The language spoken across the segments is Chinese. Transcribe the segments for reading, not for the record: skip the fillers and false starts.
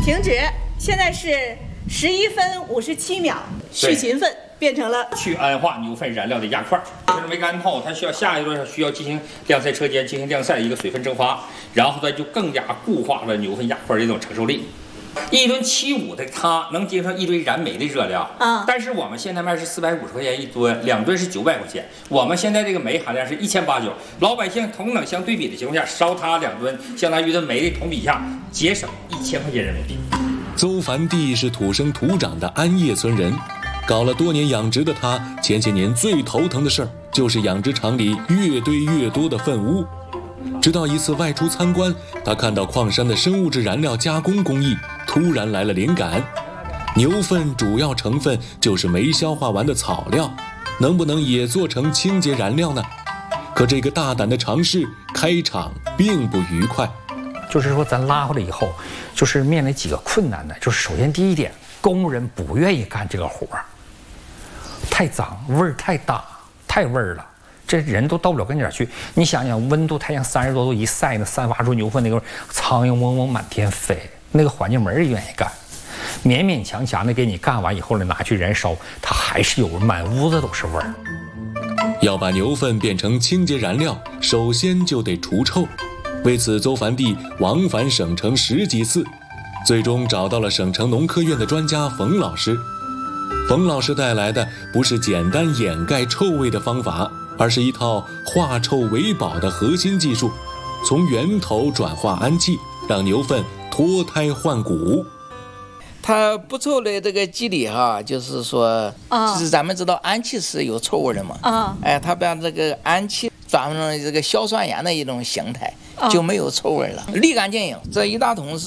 停止。现在是11分57秒，去勤奋变成了去氨化牛粪燃料的压块。就是煤干泡，它需要下一段需要进行晾晒车间进行晾晒的一个水分蒸发，然后它就更加固化了牛粪压块的这种承受力。1吨75的它能接受1吨燃煤的热量但是我们现在卖是450块钱1吨，2吨是900块钱。我们现在这个煤含量是1890，老百姓同等相对比的情况下，烧它2吨，相当于在煤的同比下节省1000块钱人民币。 邹凡弟是土生土长的安业村人，搞了多年养殖的他，前些年最头疼的事儿就是养殖场里越堆越多的粪污。直到一次外出参观，他看到矿山的生物质燃料加工工艺，突然来了灵感。牛粪主要成分就是没消化完的草料，能不能也做成清洁燃料呢？可这个大胆的尝试开场并不愉快。 就是说咱拉回来以后，就是面临几个困难的，就是首先第一点，工人不愿意干这个活儿，太脏，味儿太大，太味儿了。这人都到不了跟前去。你想想，温度太阳30多度一晒呢，散发出牛粪那个味，苍蝇嗡嗡满天飞，那个环境没人愿意干。勉勉强强的给你干完以后呢，拿去燃烧，它还是有满屋子都是味儿。 要把牛粪变成清洁燃料，首先就得除臭。为此，邹凡弟往返省城10几次，最终找到了省城农科院的专家冯老师。冯老师带来的不是简单掩盖臭味的方法，而是一套化臭为宝的核心技术，从源头转化氨气，让牛粪脱胎换骨。 它不臭的这个机理就是说，就是咱们知道氨气是有臭味的嘛，它把这个氨气转换成这个硝酸盐的一种形态，就没有臭味了，立竿见影。这一大桶是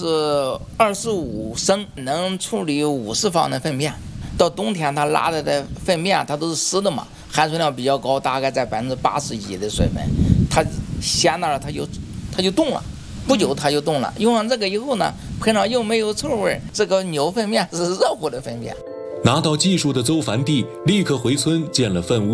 25升，能处理50方的粪便。到冬天它拉的粪便它都是湿的嘛，含水量比较高，大概在80%几的水分，它咸那儿它就冻了，不久它就冻了。用上这个以后呢，喷上又没有臭味，这个牛粪便是热乎的粪便。 拿到技术的邹凡弟立刻回村建了粪污